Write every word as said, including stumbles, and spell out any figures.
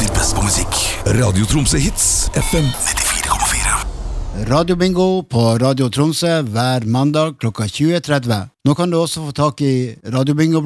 alltid best på musikk. Radio Tromsø Hits, F M nittifire komma fire. Radio Bingo på Radio Tromsø hver mandag klokka tjue tretti. Nå kan du også få tak i Radio Bingo